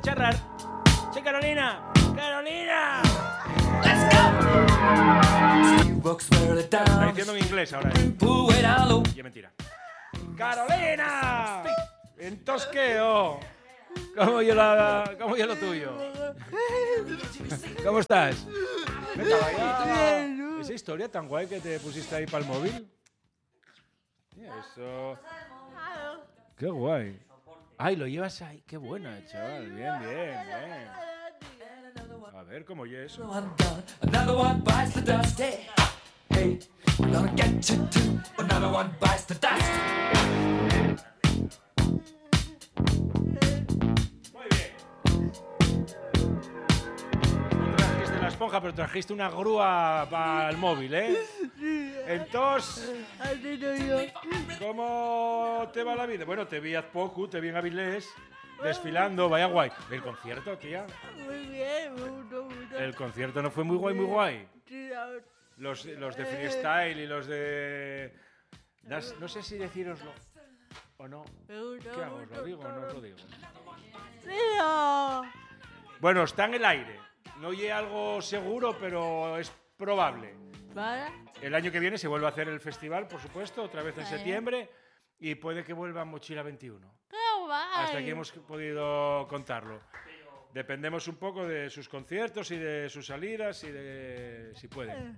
charrar. ¡Sí, Carolina! ¡Carolina! Está diciendo en inglés ahora. Y es mentira. ¡Carolina! En tosqueo. ¿Cómo yo lo tuyo? ¿Cómo estás? Venga, vaya. ¿Esa historia tan guay que te pusiste ahí para el móvil? Eso. Qué guay. Ay, lo llevas ahí. Qué buena, chaval. Bien, bien, bien. A ver, ¿cómo oye eso? Another one bites the dust. Hey, we're gonna get you too. Another one bites the dust. Muy bien. No trajiste la esponja, pero trajiste una grúa para el móvil, ¿eh? Entonces, ¿cómo te va la vida? Bueno, te vi hace poco, te vi en Avilés, desfilando, vaya guay. ¿El concierto, tía? Muy bien, me gustó mucho. El concierto no fue muy guay, muy guay. Sí, Los de freestyle y los de... No sé si decíroslo o no. me gustó ¿Qué hago? ¿Os mucho lo digo o no os todo. lo digo? Sí, Bueno, está en el aire. No oye algo seguro, pero es probable. ¿vale? El año que viene se vuelve a hacer el festival, por supuesto, otra vez en Vale. septiembre. Y puede que vuelva Mochila 21. ¡Qué guay! Hasta aquí hemos podido contarlo. Dependemos un poco de sus conciertos y de sus salidas y de si pueden.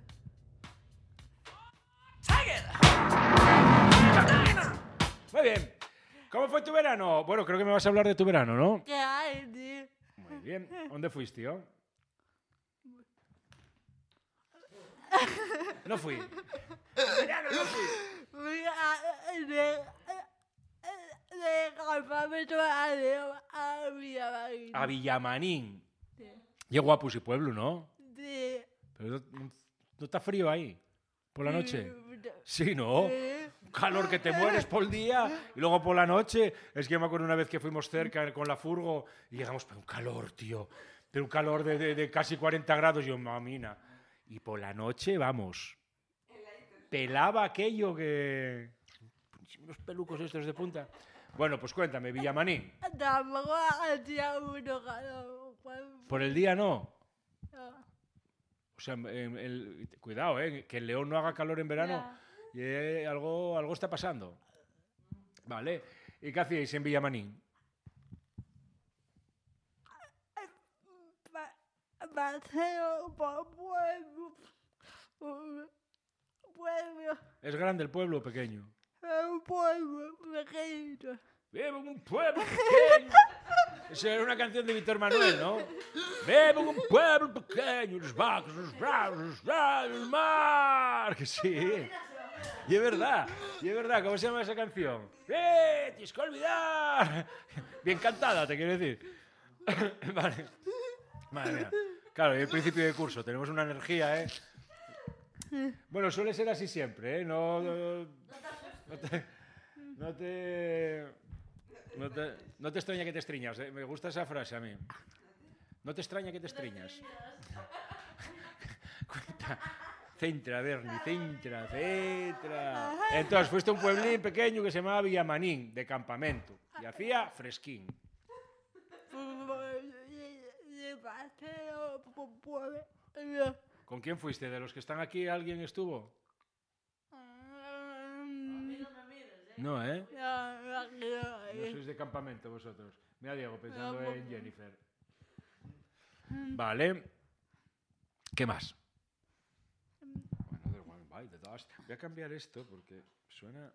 Muy bien. ¿Cómo fue tu verano? Bueno, creo que me vas a hablar de tu verano, ¿no? ¿Qué hay, tío? Muy bien. ¿Dónde fuiste, tío? No fui. Verano no fui. Fui de campamento a Villamarín. A Villamarín. Sí. Qué guapo ese pueblo, ¿no? Sí. Pero no está frío ahí. Por la noche. Sí. Sí, ¿no? Un calor que te mueres por el día y luego por la noche. Es que yo me acuerdo una vez que fuimos cerca con la furgo y llegamos, pero un calor, tío. Pero un calor de casi 40 grados. Yo, mamina. Y por la noche, vamos. Pelaba aquello que... Unos pelucos estos de punta. Bueno, pues cuéntame, Villamarín. Tampoco hacía mucho calor. Por el día no. Ya. O sea, cuidado, que en León no haga calor en verano. Y, algo está pasando. Vale. ¿Y qué hacíais en Villamarín? Paseo por pueblo. Pueblo. ¿Es grande el pueblo o pequeño? Un pueblo pequeño. Vivo en un pueblo pequeño. Esa era una canción de Víctor Manuel, ¿no? Vivo en un pueblo pequeño, los vacos, los bravos, los bravos, el mar. Que sí. Y es verdad, ¿cómo se llama esa canción? Tienes que olvidar. Bien cantada, te quiero decir. Vale. Madre mía. Claro, y el principio de curso, tenemos una energía, ¿eh? Bueno, suele ser así siempre, ¿eh? No te extraña que te estriñas, ¿eh? Me gusta esa frase a mí. No te extraña que te estriñas. Cuenta. Centra, Berni, centra. Entonces, fuiste a un pueblín pequeño que se llamaba Villamarín, de campamento. Y hacía fresquín. De paseo por pueblo. ¿Con quién fuiste? ¿De los que están aquí alguien estuvo? No, ¿eh? No sois de campamento vosotros. Mira, Diego, pensando en Jennifer. Vale. ¿Qué más? Voy a cambiar esto porque suena...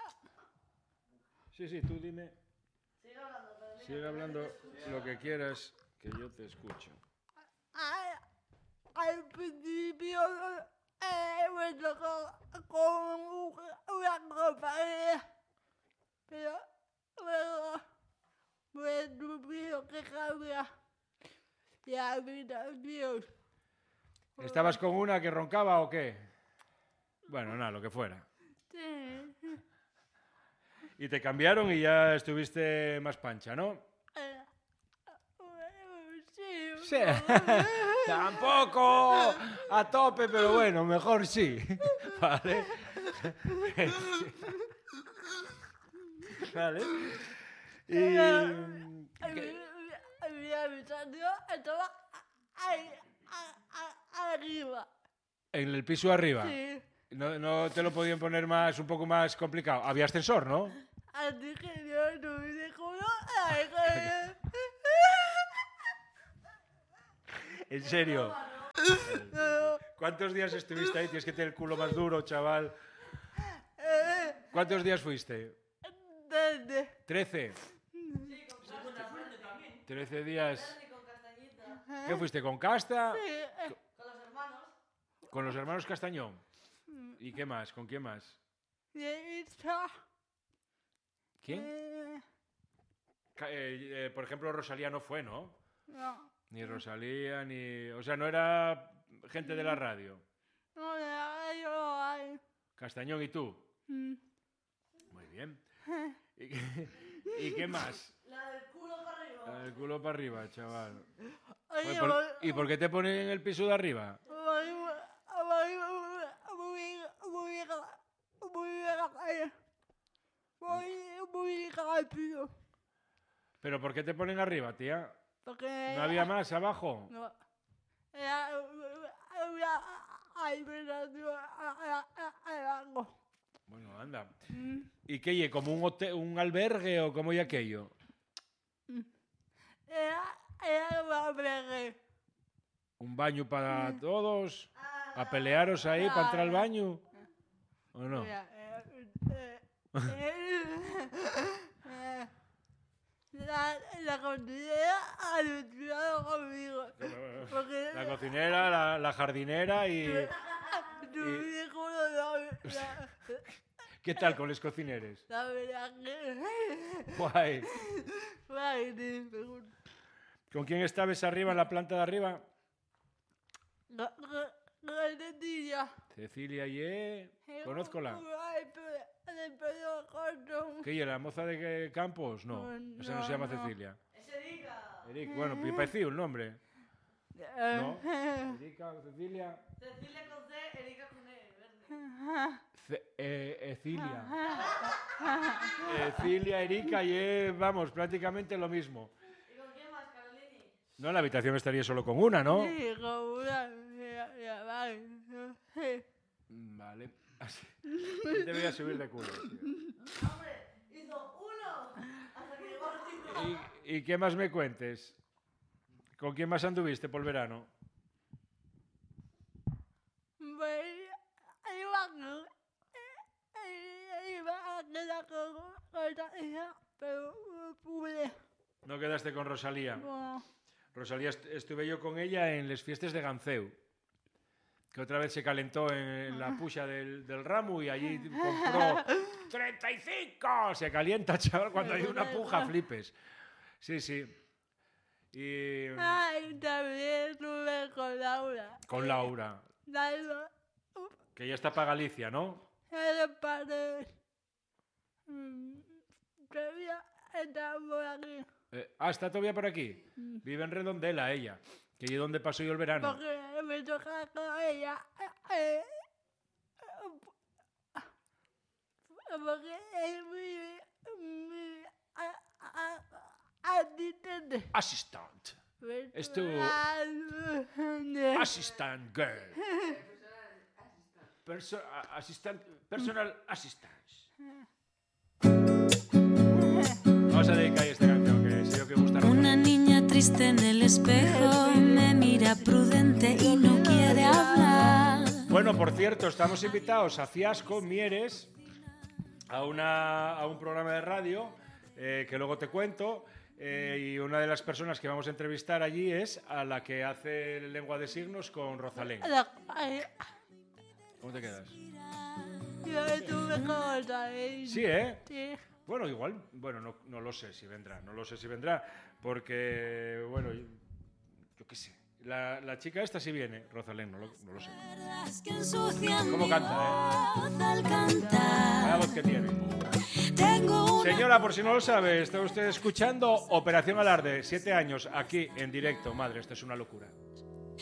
Sí, tú dime. Sigue hablando lo que quieras, que yo te escucho. Al principio me tocó con una compañía, pero luego me tuvieron que cambiar de habitación. ¿Estabas con una que roncaba o qué? Bueno, nada, lo que fuera. Sí. Y te cambiaron y ya estuviste más pancha, ¿no? Sí. Sí. Tampoco a tope, pero bueno, mejor sí. Vale. Vale. Y... Había habitación estaba ahí, arriba. En el piso arriba. Sí. No te lo podían poner un poco más complicado. Había ascensor, ¿no? Así que yo no me dejó ¿En serio? ¿Cuántos días estuviste ahí? Tienes que tener el culo más duro, chaval. ¿Cuántos días fuiste? 13. 13 días. ¿Qué fuiste? ¿Con Casta? ¿Con los hermanos Castañón? ¿Y qué más? ¿Con quién más? ¿Quién? Por ejemplo, Rosalía no fue, ¿no? No. Ni Rosalía, ni... O sea, no era gente de la radio. No, yo hay. Castañón y tú. Muy bien. ¿Y qué más? La del culo para arriba. La del culo para arriba, chaval. Oye, ¿Y por qué te ponen en el piso de arriba? Muy rápido. ¿Pero por qué te ponen arriba, tía? Porque ¿No había más abajo? no. Hay algo. Bueno, anda. ¿Y qué? ¿Y como un hotel, un albergue o cómo y aquello? Era un albergue. ¿Un baño para todos? ¿A pelearos ahí para entrar al baño? ¿O no? La cocinera alucinó conmigo. Porque La cocinera, la jardinera y... tu hijo no ¿Qué tal con los cocineros? la verdad que... Guay. Guay, ¿Con quién estabas arriba en la planta de arriba? Cecilia. Cecilia y... Conózcola. De pelo corto. ¿Qué? ¿Y la moza de Campos? No, esa no se llama Cecilia. Es Erika. Erika, bueno, me parecía un nombre. ¿No? Erika, Cecilia. Cecilia con C, Erika con E. Ecilia. Ecilia, Erika y vamos, prácticamente lo mismo. ¿Y con quién más, Carolini? No, la habitación estaría solo con una, ¿no? Sí, con una. Ya, vale. Vale. Así. Te voy a subir de culo, tío. Hombre, hizo uno hasta que llegó al cinco. ¿Y qué más me cuentes? ¿Con quién más anduviste por el verano? Iba a quedar con Rosalía, pero no pude. ¿No quedaste con Rosalía? No. Rosalía, estuve yo con ella en las fiestas de Ganceu, que otra vez se calentó en la puxa del ramo y allí compró 35. Se calienta, chaval, cuando hay una puja, flipes. Sí, sí. Y... Ay, también estuve con Laura. Con Laura, Laura, que ya está para Galicia, ¿no? era padre. Todavía está por aquí. ¿Está todavía por aquí? Vive en Redondela, ella, que es donde pasó yo el verano. Porque me toca con ella. Porque es mi asistente. Assistant. Es tu assistant girl. Personal assistance. Vamos a dedicar esta canción que sé yo que gusta. Una niña triste en el espejo me mira prudente y no quiere hablar. Bueno, por cierto, estamos invitados a Fiasco, Mieres, a un programa de radio que luego te cuento. Y una de las personas que vamos a entrevistar allí es a la que hace lengua de signos con Rosalén. ¿Cómo te quedas? Yo estuve con Rosalén. Sí, ¿eh? Sí. Bueno, igual, bueno, no lo sé si vendrá, porque, bueno, yo qué sé. La chica esta sí viene, Rosalén, no lo sé. ¿Cómo canta, Al cantar. Cada voz que tiene. Tengo una Señora, por si no lo sabe, está usted escuchando Operación Alarde, 7 años, aquí en directo. Madre, esto es una locura.